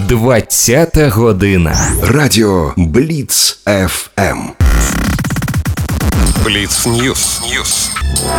20-та година. Радіо Бліц ФМ. Бліц Ньюс.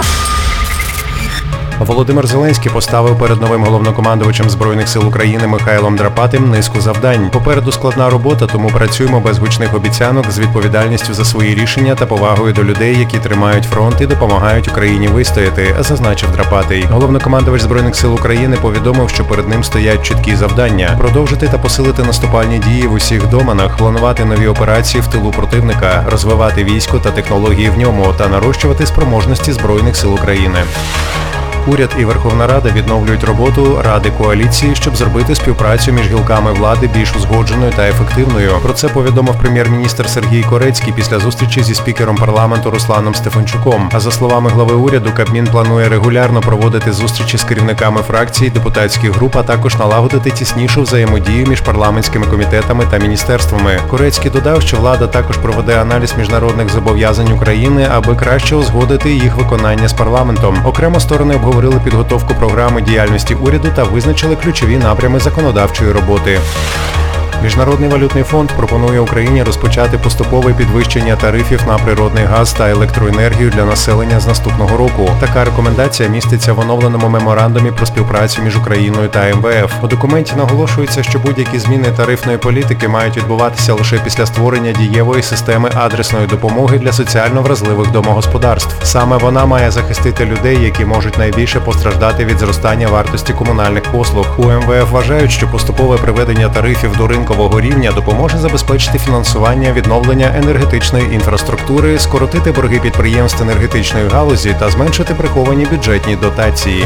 Володимир Зеленський поставив перед новим головнокомандувачем Збройних сил України Михайлом Драпатим низку завдань. Попереду складна робота, тому працюємо без гучних обіцянок, з відповідальністю за свої рішення та повагою до людей, які тримають фронт і допомагають Україні вистояти, зазначив Драпатий. Головнокомандувач Збройних сил України повідомив, що перед ним стоять чіткі завдання: продовжити та посилити наступальні дії в усіх доменах, планувати нові операції в тилу противника, розвивати військо та технології в ньому та нарощувати спроможності Збройних сил України. Уряд і Верховна Рада відновлюють роботу Ради коаліції, щоб зробити співпрацю між гілками влади більш узгодженою та ефективною. Про це повідомив прем'єр-міністр Сергій Корецький після зустрічі зі спікером парламенту Русланом Стефанчуком. А за словами глави уряду, Кабмін планує регулярно проводити зустрічі з керівниками фракцій, депутатських груп, а також налагодити тіснішу взаємодію між парламентськими комітетами та міністерствами. Корецький додав, що влада також проведе аналіз міжнародних зобов'язань України, аби краще узгодити їх виконання з парламентом. Окремо сторони обговорили підготовку програми діяльності уряду та визначили ключові напрями законодавчої роботи. Міжнародний валютний фонд пропонує Україні розпочати поступове підвищення тарифів на природний газ та електроенергію для населення з наступного року. Така рекомендація міститься в оновленому меморандумі про співпрацю між Україною та МВФ. У документі наголошується, що будь-які зміни тарифної політики мають відбуватися лише після створення дієвої системи адресної допомоги для соціально вразливих домогосподарств. Саме вона має захистити людей, які можуть найбільше постраждати від зростання вартості комунальних послуг. У МВФ вважають, що поступове приведення тарифів до ринку рівня допоможе забезпечити фінансування відновлення енергетичної інфраструктури, скоротити борги підприємств енергетичної галузі та зменшити приховані бюджетні дотації.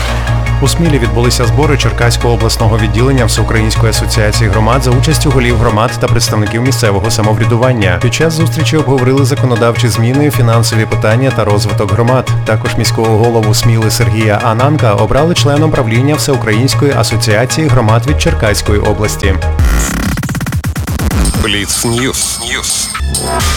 У Смілі відбулися збори Черкаського обласного відділення Всеукраїнської асоціації громад за участю голів громад та представників місцевого самоврядування. Під час зустрічі обговорили законодавчі зміни, фінансові питання та розвиток громад. Також міського голову Сміли Сергія Ананка обрали членом правління Всеукраїнської асоціації громад від Черкаської області. Бліц Ньюс.